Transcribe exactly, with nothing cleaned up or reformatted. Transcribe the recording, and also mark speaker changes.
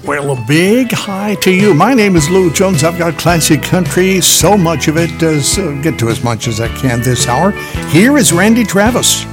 Speaker 1: Well, a big hi to you. My name is Lou Jones. I've got classic country, so much of it. Uh, so get to as much as I can this hour. Here is Randy Travis.